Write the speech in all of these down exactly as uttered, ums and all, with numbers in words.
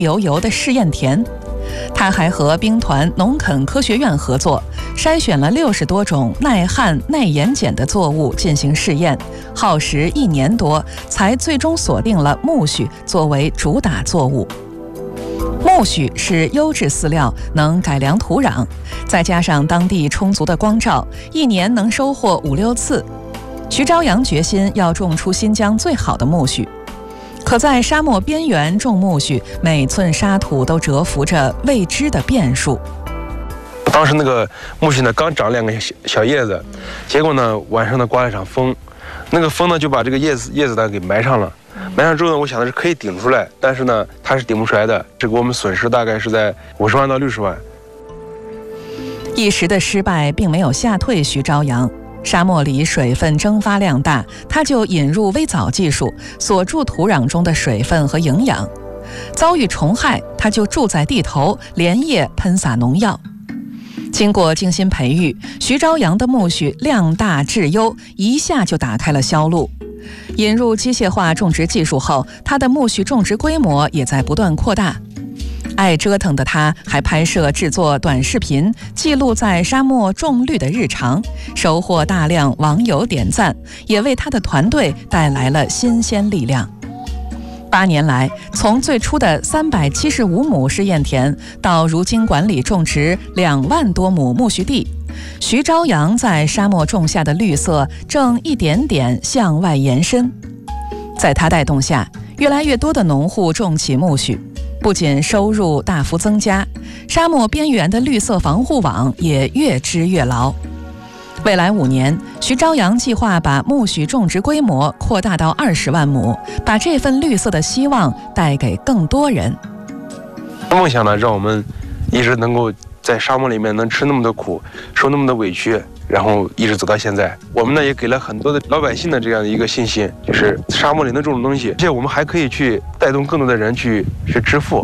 油油的试验田。他还和兵团农垦科学院合作，筛选了六十多种耐旱、耐盐碱的作物进行试验，耗时一年多，才最终锁定了苜蓿作为主打作物。苜蓿是优质饲料，能改良土壤，再加上当地充足的光照，一年能收获五六次。徐朝阳决心要种出新疆最好的苜蓿。可在沙漠边缘种苜蓿，每寸沙土都蛰伏着未知的变数。 当时那个苜蓿呢，刚长两个小小叶子，结果呢晚上呢刮了一场风，那个风呢就把这个叶子叶子呢给埋上了。埋上之后呢，我想的是可以顶出来，但是呢它是顶不出来的，这给我们损失大概是在五十万到六十万。 一时的失败并没有吓退徐朝阳。沙漠里水分蒸发量大，他就引入微藻技术，锁住土壤中的水分和营养。遭遇虫害，他就住在地头，连夜喷洒农药。经过精心培育，徐朝阳的苜蓿量大质优，一下就打开了销路。引入机械化种植技术后，他的苜蓿种植规模也在不断扩大。爱折腾的他还拍摄制作短视频，记录在沙漠种绿的日常，收获大量网友点赞，也为他的团队带来了新鲜力量。八年来，从最初的三百七十五亩试验田，到如今管理种植两万多亩苜蓿地，徐朝阳在沙漠种下的绿色正一点点向外延伸。在他带动下，越来越多的农户种起苜蓿，不仅收入大幅增加，沙漠边缘的绿色防护网也越织越牢。未来五年，徐朝阳计划把苜蓿种植规模扩大到二十万亩，把这份绿色的希望带给更多人。 梦想呢，让我们一直能够在沙漠里面能吃那么多苦，受那么多委屈，然后一直走到现在。我们呢也给了很多的老百姓的这样的一个信心，就是沙漠里能种种东西，而且我们还可以去带动更多的人去去致富。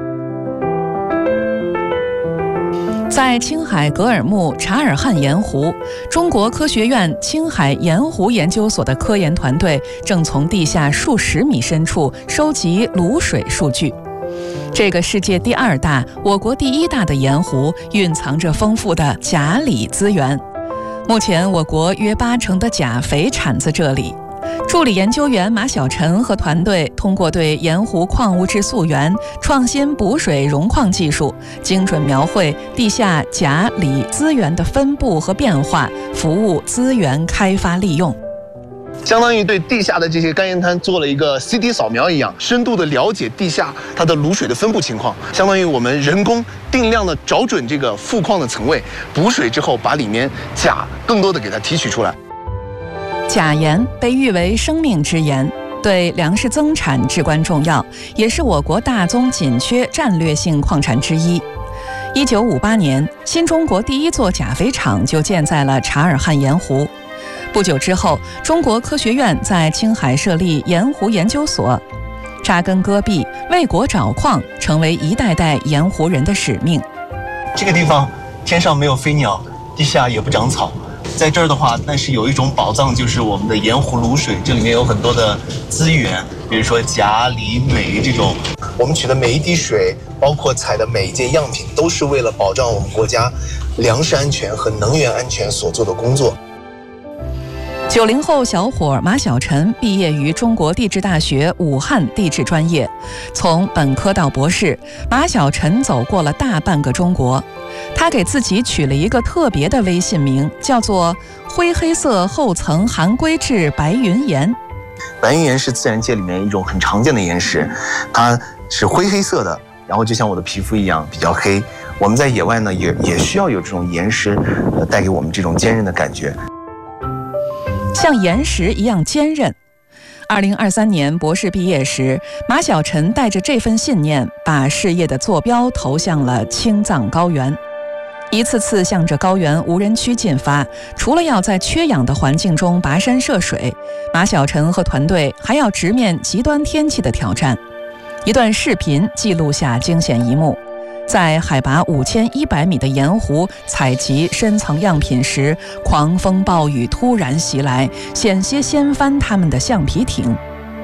在青海格尔木察尔汗盐湖，中国科学院青海盐湖研究所的科研团队正从地下数十米深处收集卤水数据。这个世界第二大、我国第一大的盐湖，蕴藏着丰富的钾锂资源。目前，我国约八成的钾肥产自这里。助理研究员马晓晨和团队通过对盐湖矿物质溯源、创新补水溶矿技术，精准描绘地下钾锂资源的分布和变化，服务资源开发利用。 相当于对地下的这些干盐滩做了一个 C T 扫描一样，深度的了解地下它的卤水的分布情况。相当于我们人工定量的找准这个富矿的层位，补水之后把里面钾更多的给它提取出来。 钾盐被誉为生命之盐，对粮食增产至关重要，也是我国大宗紧缺战略性矿产之一。一九五八年，新中国第一座钾肥厂就建在了察尔汗盐湖。不久之后，中国科学院在青海设立盐湖研究所，扎根戈壁，为国找矿，成为一代代盐湖人的使命。 这个地方天上没有飞鸟，地下也不长草。在这儿的话，但是有一种宝藏，就是我们的盐湖卤水，这里面有很多的资源，比如说钾、锂、镁这种。我们取的每一滴水，包括采的每一件样品，都是为了保障我们国家粮食安全和能源安全所做的工作。 九零后小伙马晓晨毕业于中国地质大学武汉地质专业，从本科到博士，马晓晨走过了大半个中国。他给自己取了一个特别的微信名，叫做灰黑色厚层含硅质白云岩。 白云岩是自然界里面一种很常见的岩石，它是灰黑色的，然后就像我的皮肤一样比较黑。我们在野外呢，也也需要有这种岩石，呃，带给我们这种坚韧的感觉。 像岩石一样坚韧。二零二三年博士毕业时，马晓晨带着这份信念，把事业的坐标投向了青藏高原。一次次向着高原无人区进发，除了要在缺氧的环境中跋山涉水，马晓晨和团队还要直面极端天气的挑战。一段视频记录下惊险一幕：在海拔五千一百米的盐湖采集深层样品时，狂风暴雨突然袭来，险些掀翻他们的橡皮艇。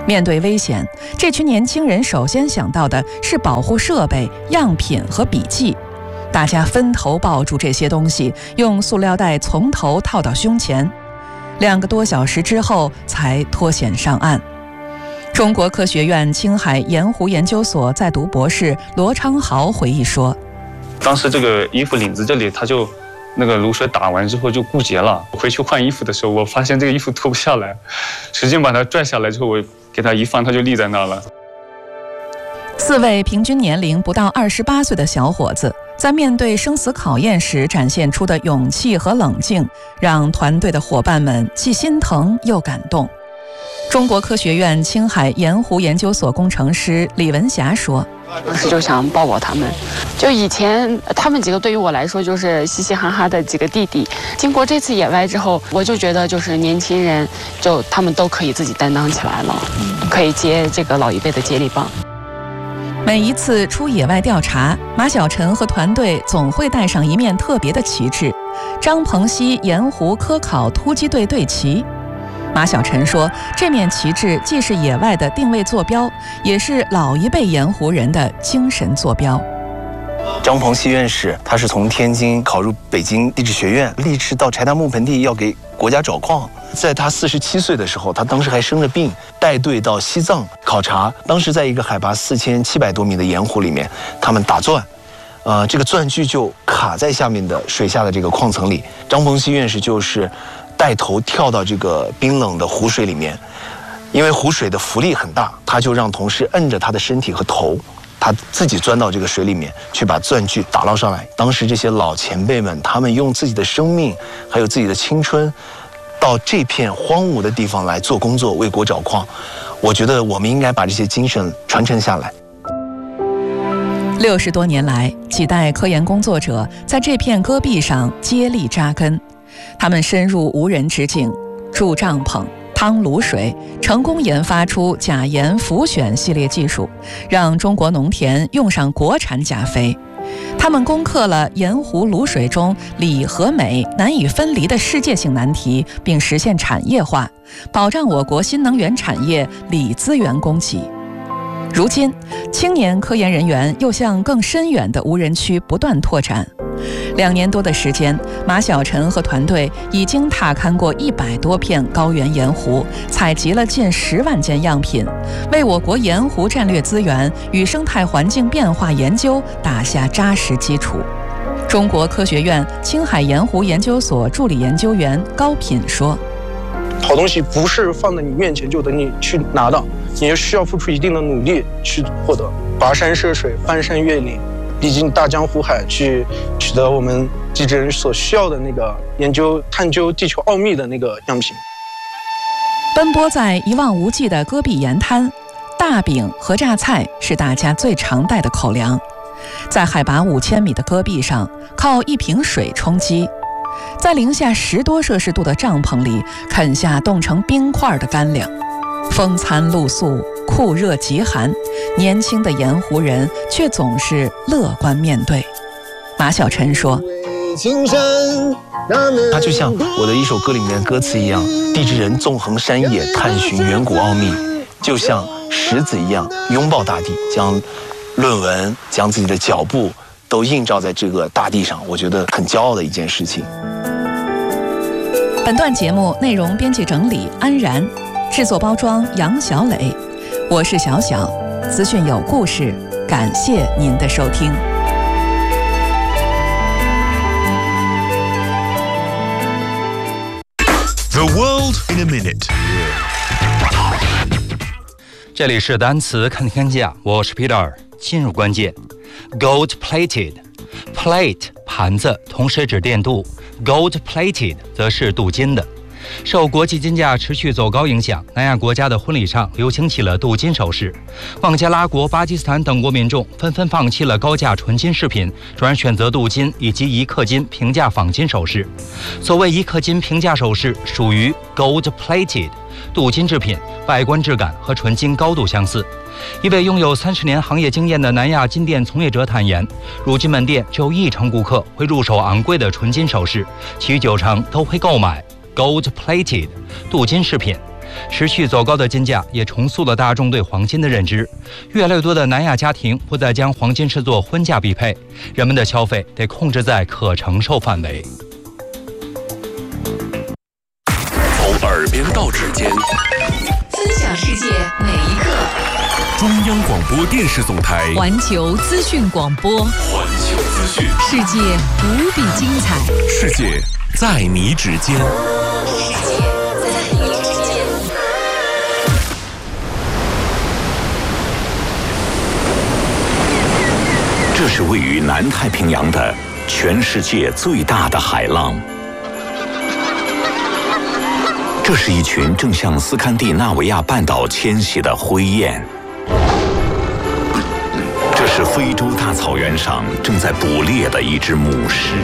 面对危险，这群年轻人首先想到的是保护设备、样品和笔记。大家分头抱住这些东西，用塑料袋从头套到胸前。两个多小时之后才脱险上岸。中国科学院青海盐湖研究所在读博士罗昌豪回忆说：“ 当时这个衣服领子这里，它就那个卤水打完之后就固结了。回去换衣服的时候，我发现这个衣服脱不下来，使劲把它拽下来之后，我给它一放，它就立在那了。” 四位平均年龄不到二十八岁的小伙子，在面对生死考验时展现出的勇气和冷静，让团队的伙伴们既心疼又感动。中国科学院青海盐湖研究所工程师李文霞说：“ 当时就想抱抱他们，就以前他们几个对于我来说就是嘻嘻哈哈的几个弟弟。经过这次野外之后，我就觉得就是年轻人，就他们都可以自己担当起来了，可以接这个老一辈的接力棒。” 每一次出野外调查，马晓晨和团队总会带上一面特别的旗帜——张鹏溪盐湖科考突击队队旗。马晓晨说，这面旗帜既是野外的定位坐标，也是老一辈盐湖人的精神坐标。 张鹏溪院士，他是从天津考入北京地质学院，立志到柴达木盆地要给国家找矿。在他四十七岁的时候，他当时还生着病，带队到西藏考察。当时在一个海拔四千七百多米的盐湖里面，他们打钻，呃，这个钻具就卡在下面的水下的这个矿层里。张鹏溪院士就是带头跳到这个冰冷的湖水里面，因为湖水的浮力很大，他就让同事摁着他的身体和头，他自己钻到这个水里面去把钻具打捞上来。当时这些老前辈们，他们用自己的生命还有自己的青春到这片荒芜的地方来做工作，为国找矿。我觉得我们应该把这些精神传承下来。 六十多年来，几代科研工作者在这片戈壁上接力扎根，他们深入无人之境，筑帐篷、趟卤水，成功研发出钾盐浮选系列技术，让中国农田用上国产钾肥。他们攻克了盐湖卤水中锂和镁难以分离的世界性难题，并实现产业化，保障我国新能源产业锂资源供给。如今，青年科研人员又向更深远的无人区不断拓展。两年多的时间，马晓晨和团队已经踏勘过一百多片高原盐湖，采集了近十万件样品，为我国盐湖战略资源与生态环境变化研究打下扎实基础。中国科学院青海盐湖研究所助理研究员高品说：“ 好东西不是放在你面前就等你去拿到，你需要付出一定的努力去获得，跋山涉水，翻山越岭，历经大江湖海，去取得我们地质人所需要的那个研究探究地球奥秘的那个样品。” 奔波在一望无际的戈壁盐滩，大饼和榨菜是大家最常带的口粮。在海拔五千米的戈壁上，靠一瓶水充饥，在零下十多摄氏度的帐篷里啃下冻成冰块的干粮。风餐露宿，酷热极寒，年轻的盐湖人却总是乐观面对。马晓晨说：“ 它就像我的一首歌里面的歌词一样，地质人纵横山野，探寻远古奥秘，就像石子一样拥抱大地，将论文、将自己的脚步都映照在这个大地上，我觉得很骄傲的一件事情。” 本段节目内容编辑整理安然，制作包装杨小磊，我是小小，资讯有故事，感谢您的收听。 The world in a minute。 这里是单词看天下，我是 Peter。进入关键 ，gold plated。plate 盘子，同时指电镀 ，gold plated 则是镀金的。受国际金价持续走高影响，南亚国家的婚礼上流行起了镀金首饰。孟加拉国、巴基斯坦等国民众纷纷放弃了高价纯金饰品，转而选择镀金以及一克金平价仿金首饰。所谓一克金平价首饰，属于 gold plated。镀金制品外观质感和纯金高度相似。一位拥有三十年行业经验的南亚金店从业者坦言，如今门店只有一成顾客会入手昂贵的纯金首饰，其余九成都会购买 gold plated 镀金饰品。 持续走高的金价也重塑了大众对黄金的认知，越来越多的南亚家庭不再将黄金视作婚嫁必配，人们的消费得控制在可承受范围。 从耳边到指尖， 分享世界每一刻。 中央广播电视总台环球资讯广播， 环球资讯， 世界无比精彩， 世界在你指尖。 世界在你指尖。 这是位于南太平洋的全世界最大的海浪。这是一群正向斯堪的纳维亚半岛迁徙的灰雁。这是非洲大草原上正在捕猎的一只母狮。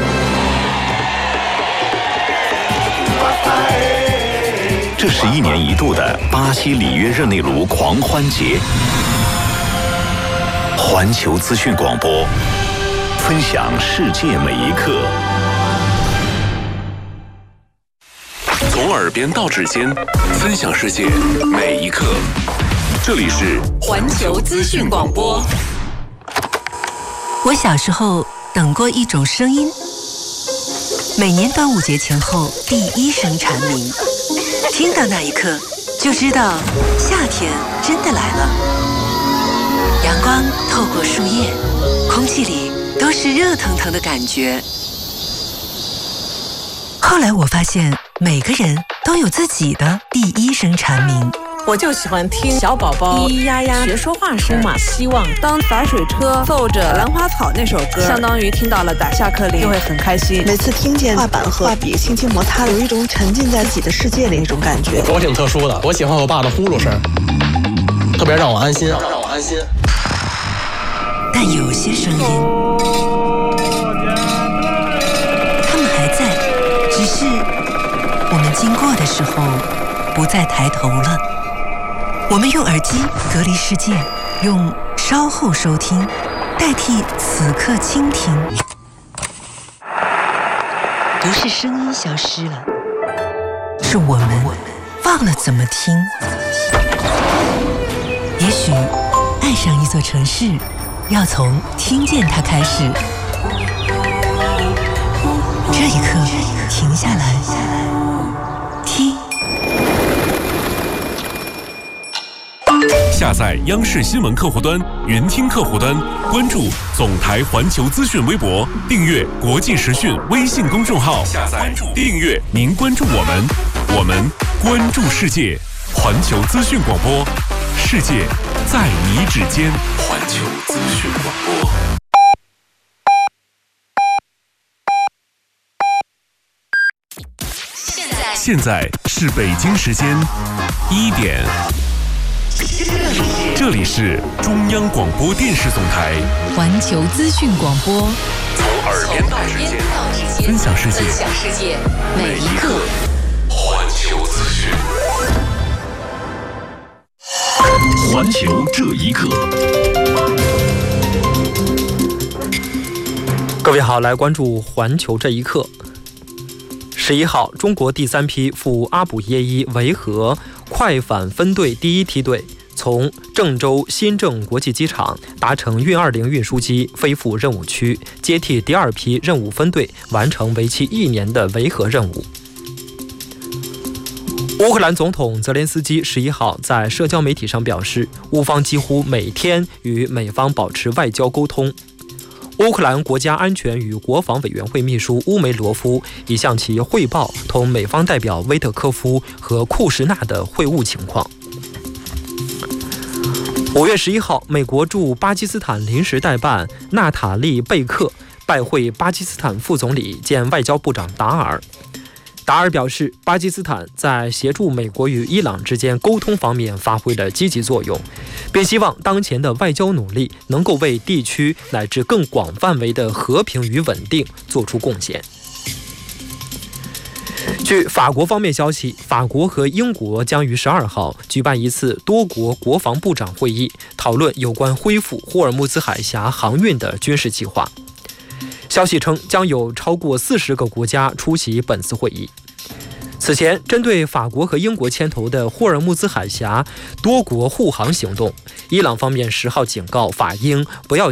这是一年一度的巴西里约热内卢狂欢节。环球资讯广播，分享世界每一刻。 从耳边到指尖，分享世界每一刻。这里是环球资讯广播。 我小时候等过一种声音，每年端午节前后第一声蝉鸣，听到那一刻就知道夏天真的来了。阳光透过树叶，空气里都是热腾腾的感觉。后来我发现每个人都有自己的第一声蝉鸣。 我就喜欢听小宝宝咿咿呀呀学说话声嘛，希望当打水车奏着兰花草那首歌，相当于听到了打下课铃，就会很开心。 每次听见画板和画笔轻轻摩擦，有一种沉浸在自己的世界里那种感觉。 我挺特殊的，我喜欢我爸的呼噜声，特别让我安心，让我安心。 但有些声音，他们还在，只是我们经过的时候不再抬头了。我们用耳机隔离世界，用稍后收听代替此刻倾听。不是声音消失了，是我们忘了怎么听。也许爱上一座城市，要从听见它开始。这一刻，停下来，听。 下载央视新闻客户端、云听客户端，关注总台环球资讯微博，订阅国际时讯微信公众号，下载订阅，您关注我们，我们关注世界。环球资讯广播，世界在你指尖。环球资讯广播。 现在现在是北京时间一点。这里是中央广播电视总台环球资讯广播， 从耳边到指尖，分享世界， 分享世界每一刻。 环球资讯， 环球这一刻。 各位好，来关注环球这一刻。十一号，中国第三批赴阿卜耶伊维和快返分队第一梯队从郑州新郑国际机场搭乘运二零运输机飞赴任务区，接替第二批任务分队完成为期一年的维和任务。乌克兰总统泽连斯基十一号在社交媒体上表示，乌方几乎每天与美方保持外交沟通。乌克兰国家安全与国防委员会秘书乌梅罗夫已向其汇报同美方代表威特科夫和库什纳的会晤情况。五月十一号，美国驻巴基斯坦临时代办纳塔利·贝克拜会巴基斯坦副总理兼外交部长达尔。达尔表示，巴基斯坦在协助美国与伊朗之间沟通方面发挥了积极作用，并希望当前的外交努力能够为地区乃至更广范围的和平与稳定做出贡献。据法国方面消息，法国和英国将于十二号举办一次多国国防部长会议，讨论有关恢复霍尔木兹海峡航运的军事计划。消息称，将有超过四十个国家出席本次会议。 此前，针对法国和英国牵头的霍尔木兹海峡多国护航行动，伊朗方面十号警告法英不要